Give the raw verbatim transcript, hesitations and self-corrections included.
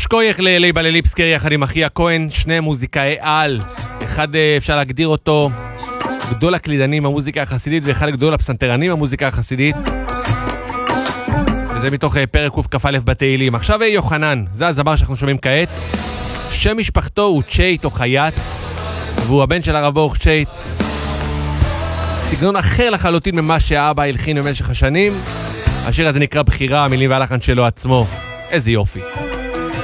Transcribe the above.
שקוייך ללייבל ליפסקר יחד עם אחיה כהן, שני מוזיקאי על. אחד אפשר להגדיר אותו גדול הקלידנים במוזיקה החסידית, ואחד גדול הפסנתרנים במוזיקה החסידית. וזה מתוך פרק קכ"א בתהילים. עכשיו יוחנן, זה הזמר שאנחנו שומעים כעת. שם משפחתו הוא צ'ייט או חייט, והוא הבן של הרב ברוך צ'ייט. סגנון אחר לחלוטין ממה שהאבא הלחין במשך השנים. השיר הזה נקרא בחירה, המילים והלחן שלו עצמו. איזה יופי.